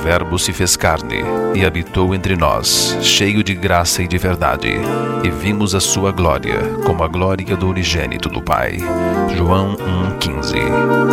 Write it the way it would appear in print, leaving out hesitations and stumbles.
Verbo se fez carne e habitou entre nós, cheio de graça e de verdade, e vimos a sua glória, como a glória do unigênito do Pai. João 1,15.